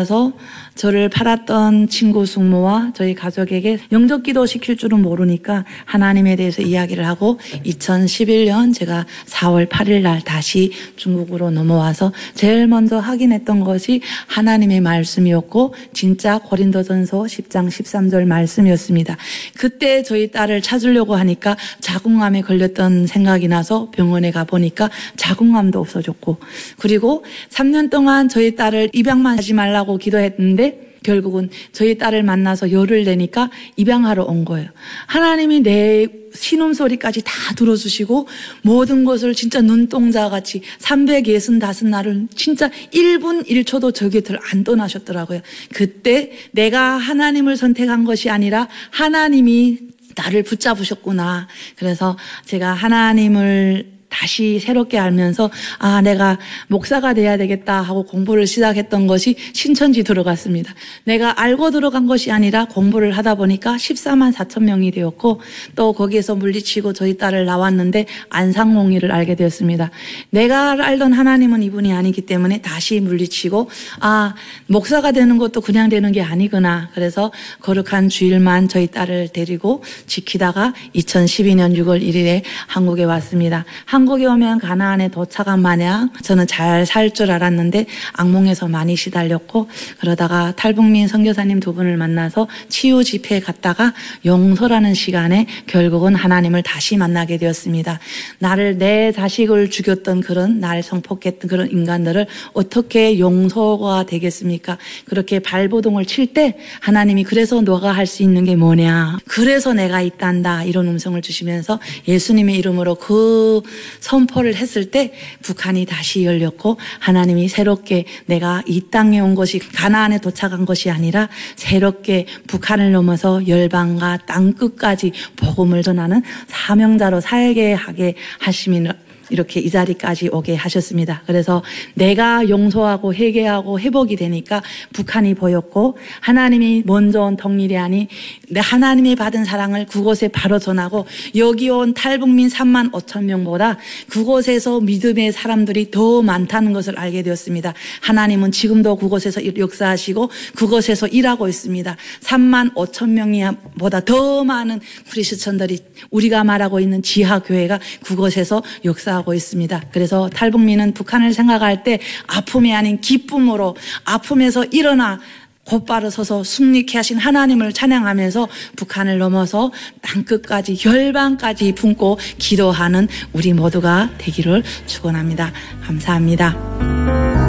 와서 저를 팔았던 친구 숙모와 저희 가족에게 영접기도 시킬 줄은 모르니까 하나님에 대해서 이야기를 하고 2011년 제가 4월 8일 날 다시 중국으로 넘어와서 제일 먼저 확인했던 것이 하나님의 말씀이었고 진짜 고린도전서 10장 13절 말씀이었습니다. 그때 저희 딸을 찾으려고 하니까 자궁암에 걸렸던 생각이 나서 병원에 가보니까 자궁암도 없어졌고, 그리고 3년 동안 저희 딸을 입양만 하지 말라고 기도했는데 결국은 저희 딸을 만나서 열을 내니까 입양하러 온 거예요. 하나님이 내 신음소리까지 다 들어주시고 모든 것을 진짜 눈동자같이 365날을 진짜 1분 1초도 저 곁을 안 떠나셨더라고요. 그때 내가 하나님을 선택한 것이 아니라 하나님이 나를 붙잡으셨구나. 그래서 제가 하나님을 다시 새롭게 알면서 내가 목사가 돼야 되겠다 하고 공부를 시작했던 것이 신천지 들어갔습니다. 내가 알고 들어간 것이 아니라 공부를 하다 보니까 14만 4천 명이 되었고, 또 거기에서 물리치고 저희 딸을 나왔는데 안상홍이를 알게 되었습니다. 내가 알던 하나님은 이분이 아니기 때문에 다시 물리치고 목사가 되는 것도 그냥 되는 게 아니구나. 그래서 거룩한 주일만 저희 딸을 데리고 지키다가 2012년 6월 1일에 한국에 왔습니다. 한국에 오면 가나안에 도착한 마냥 저는 잘 살 줄 알았는데 악몽에서 많이 시달렸고, 그러다가 탈북민 선교사님 두 분을 만나서 치유 집회에 갔다가 용서라는 시간에 결국은 하나님을 다시 만나게 되었습니다. 내 자식을 죽였던 그런, 날 성폭했던 그런 인간들을 어떻게 용서가 되겠습니까? 그렇게 발버둥을 칠 때 하나님이 그래서 너가 할 수 있는 게 뭐냐, 그래서 내가 있단다, 이런 음성을 주시면서 예수님의 이름으로 그 선포를 했을 때 북한이 다시 열렸고, 하나님이 새롭게 내가 이 땅에 온 것이 가나안에 도착한 것이 아니라 새롭게 북한을 넘어서 열방과 땅 끝까지 복음을 전하는 사명자로 살게 하게 하시면 이렇게 이 자리까지 오게 하셨습니다. 그래서 내가 용서하고 회개하고 회복이 되니까 북한이 보였고, 하나님이 먼저 온 통일이 아닌 하나님이 받은 사랑을 그곳에 바로 전하고, 여기 온 탈북민 3만 5천 명보다 그곳에서 믿음의 사람들이 더 많다는 것을 알게 되었습니다. 하나님은 지금도 그곳에서 역사하시고 그곳에서 일하고 있습니다. 3만 5천 명보다 더 많은 크리스천들이, 우리가 말하고 있는 지하교회가 그곳에서 역사하고 있습니다. 그래서 탈북민은 북한을 생각할 때 아픔이 아닌 기쁨으로, 아픔에서 일어나 곧바로 서서 승리케 하신 하나님을 찬양하면서 북한을 넘어서 땅끝까지 열방까지 품고 기도하는 우리 모두가 되기를 축원합니다. 감사합니다.